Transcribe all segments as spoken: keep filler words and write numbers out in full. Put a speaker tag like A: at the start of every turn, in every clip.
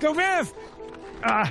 A: Go, Viv! Ah.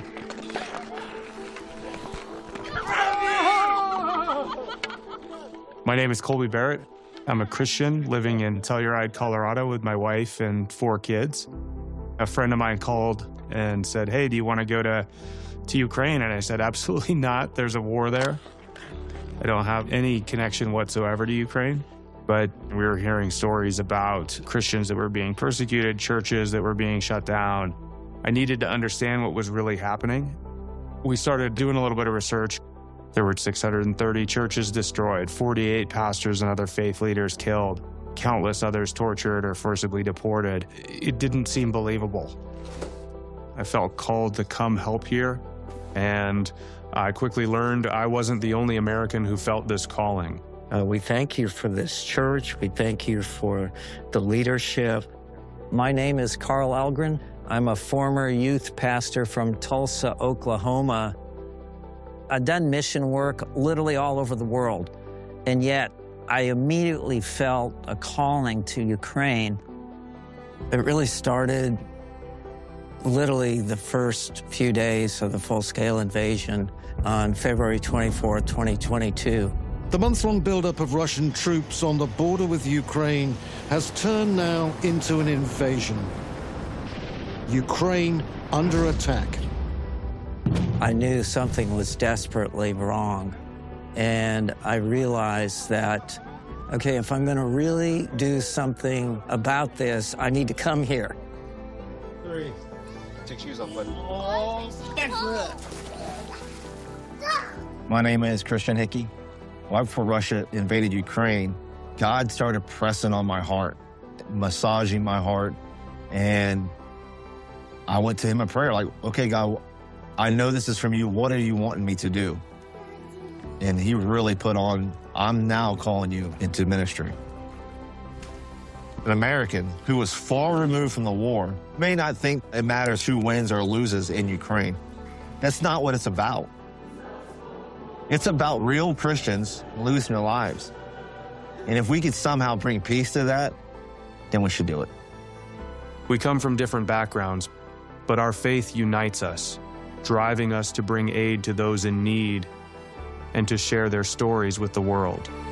A: My name is Colby Barrett. I'm a Christian living in Telluride, Colorado with my wife and four kids. A friend of mine called and said, hey, do you want to go to, to Ukraine? And I said, absolutely not. There's a war there. I don't have any connection whatsoever to Ukraine. But we were hearing stories about Christians that were being persecuted, churches that were being shut down. I needed to understand what was really happening. We started doing a little bit of research. There were six hundred thirty churches destroyed, forty-eight pastors and other faith leaders killed, countless others tortured or forcibly deported. It didn't seem believable. I felt called to come help here, and I quickly learned I wasn't the only American who felt this calling.
B: Uh, we thank you for this church. We thank you for the leadership. My name is Carl Algren. I'm a former youth pastor from Tulsa, Oklahoma. I've done mission work literally all over the world, and yet I immediately felt a calling to Ukraine. It really started literally the first few days of the full-scale invasion on February twenty-fourth, twenty twenty-two.
C: The months-long buildup of Russian troops on the border with Ukraine has turned now into an invasion. Ukraine under attack.
B: I knew something was desperately wrong, and I realized that, okay, if I'm going to really do something about this, I need to come here.
D: Three. Take shoes off, buddy.
E: My name is Christian Hickey. Right before Russia invaded Ukraine, God started pressing on my heart, massaging my heart, and I went to him in prayer, like, okay, God, I know this is from you. What are you wanting me to do? And he really put on, I'm now calling you into ministry. An American who was far removed from the war may not think it matters who wins or loses in Ukraine. That's not what it's about. It's about real Christians losing their lives. And if we could somehow bring peace to that, then we should do it.
A: We come from different backgrounds, but our faith unites us, driving us to bring aid to those in need and to share their stories with the world.